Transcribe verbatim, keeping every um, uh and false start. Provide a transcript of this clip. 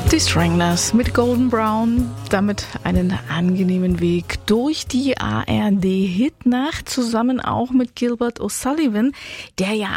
Die Stranglers mit Golden Brown, damit einen angenehmen Weg durch die A R D-Hitnacht, zusammen auch mit Gilbert O'Sullivan, der ja